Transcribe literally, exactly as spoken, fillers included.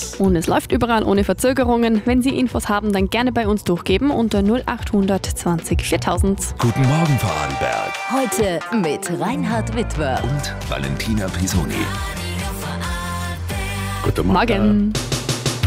Und es läuft überall ohne Verzögerungen. Wenn Sie Infos haben, dann gerne bei uns durchgeben unter null achthundert zwanzig viertausend. Guten Morgen, Vorarlberg. Heute mit Reinhard Witwer Und Valentina Pisoni. Guten Morgen. Morgen.